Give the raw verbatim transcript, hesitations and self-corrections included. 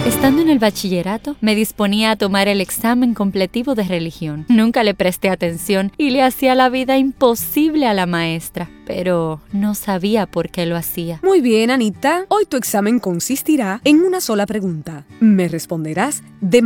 Estando en el bachillerato, me disponía a tomar el examen completivo de religión. Nunca le presté atención y le hacía la vida imposible a la maestra, pero no sabía por qué lo hacía. Muy bien, Anita. Hoy tu examen consistirá en una sola pregunta. Me responderás de